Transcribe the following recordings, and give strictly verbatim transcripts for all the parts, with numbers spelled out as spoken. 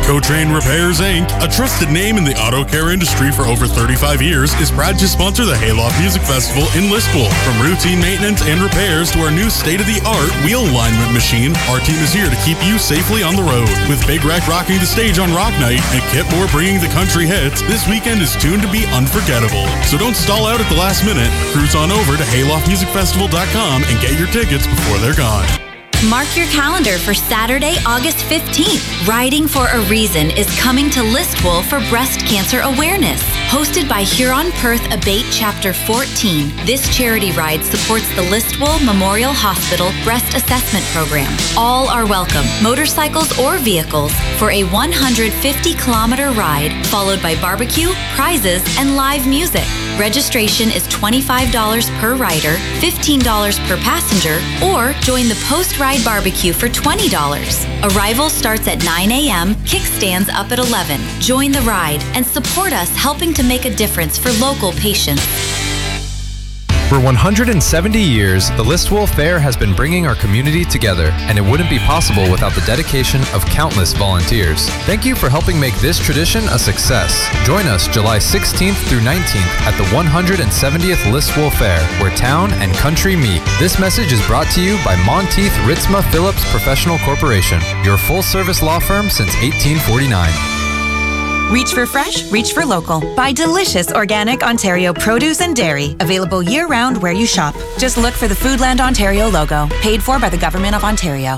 Cotrain Repairs, Incorporated, a trusted name in the auto care industry for over thirty-five years, is proud to sponsor the Hayloft Music Festival in Listowel. From routine maintenance and repairs to our new state-of-the-art wheel alignment machine, our team is here to keep you safely on the road. With Big Wreck rocking the stage on Rock Night and Kip Moore bringing the country hits, this weekend is tuned to be unforgettable. So don't stall out at the last minute. Cruise on over to hayloft music festival dot com and get your tickets before they're gone. Mark your calendar for Saturday, August fifteenth. Riding for a Reason is coming to Listowel for breast cancer awareness. Hosted by Huron-Perth Abate Chapter fourteen, this charity ride supports the Listowel Memorial Hospital Breast Assessment Program. All are welcome, motorcycles or vehicles, for a one hundred fifty kilometer ride, followed by barbecue, prizes, and live music. Registration is twenty-five dollars per rider, fifteen dollars per passenger, or join the post-ride barbecue for twenty dollars. Arrival starts at nine a.m., kickstands up at eleven. Join the ride and support us helping to make a difference for local patients. For one hundred seventy years, the Listowel Fair has been bringing our community together, and it wouldn't be possible without the dedication of countless volunteers. Thank you for helping make this tradition a success. Join us July sixteenth through nineteenth at the one hundred seventieth Listowel Fair, where town and country meet. This message is brought to you by Monteith Ritzma Phillips Professional Corporation, your full-service law firm since eighteen forty-nine. Reach for fresh, reach for local. Buy delicious organic Ontario produce and dairy. Available year-round where you shop. Just look for the Foodland Ontario logo. Paid for by the Government of Ontario.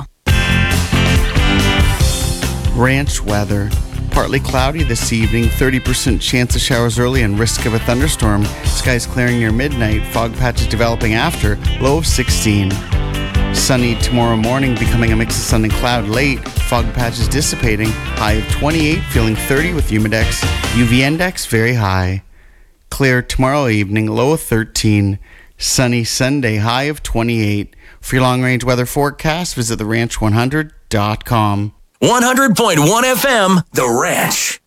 Ranch weather. Partly cloudy this evening, thirty percent chance of showers early and risk of a thunderstorm. Skies clearing near midnight, fog patches developing after, low of sixteen. Sunny tomorrow morning, becoming a mix of sun and cloud late. Fog patches dissipating. High of twenty-eight, feeling thirty with Humidex. U V index very high. Clear tomorrow evening, low of thirteen. Sunny Sunday, high of twenty-eight. For your long-range weather forecast, visit the ranch one hundred dot com. one hundred point one F M, The Ranch.